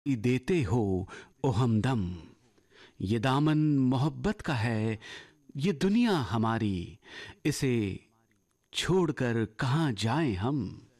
देते हो ओ हमदम। ये दामन मोहब्बत का है, ये दुनिया हमारी, इसे छोड़कर कहाँ जाएं हम।